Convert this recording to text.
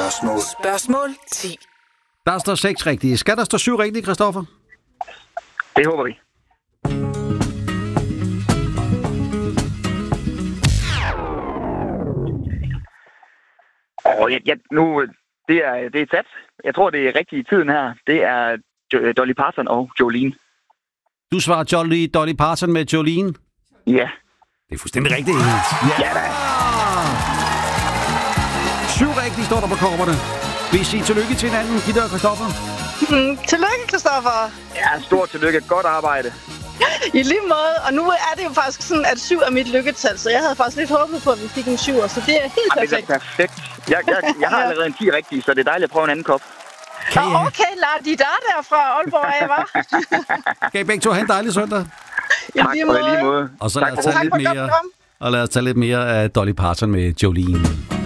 Spørgsmål 10. Der står 6 rigtige. Skal der stå 7 rigtige, Christoffer? Det håber vi. Nu, det er sat. Jeg tror, det er rigtigt i tiden her. Det er Dolly Parton og Jolene. Du svarer Dolly Parton med Jolene? Ja. Det er fuldstændig rigtigt. Ja da. 7 rigtige står der på kortene. Vil I sige tillykke til hinanden, Gitte og Christoffer? Tillykke, Christoffer. Ja, stort tillykke. Godt arbejde. I lige måde. Og nu er det jo faktisk sådan, at 7 er mit lykketal, så jeg havde faktisk lidt håbet på, at vi fik en 7'er, så det er helt perfekt. Det er perfekt. Jeg har allerede en 10 rigtige, så det er dejligt at prøve en anden kop. Okay, lad de der fra Aalborg af, hva'? Kan I begge to have en dejlig søndag? Tak for lige måde. Og så lad os tage lidt mere af Dolly Parton med Jolene.